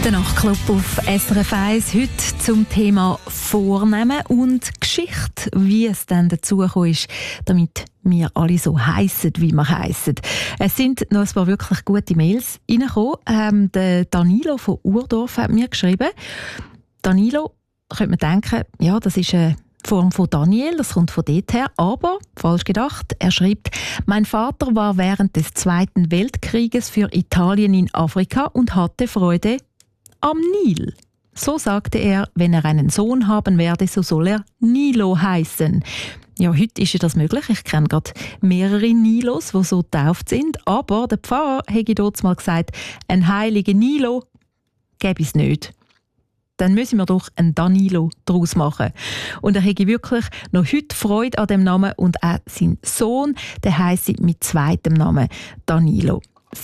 Der Nachtclub auf SRF 1 heute zum Thema Vornehmen und Geschichte, wie es dann dazu gekommen ist, damit wir alle so heissen, wie wir heissen. Es sind noch ein paar wirklich gute Mails reingekommen. Der Danilo von Urdorf hat mir geschrieben. Danilo, könnte man denken, ja, das ist eine Form von Daniel, das kommt von dort her, aber falsch gedacht. Er schreibt: Mein Vater war während des Zweiten Weltkrieges für Italien in Afrika und hatte Freude am Nil. So sagte er, wenn er einen Sohn haben werde, so soll er Nilo heißen. Ja, heute ist ja das möglich. Ich kenne gerade mehrere Nilos, die so getauft sind. Aber der Pfarrer hätte dort mal gesagt, ein heiliger Nilo gäbe es nicht. Dann müssen wir doch einen Danilo daraus machen. Und er hätte wirklich noch heute Freude an dem Namen und auch sein Sohn, der heisst mit zweitem Namen Danilo.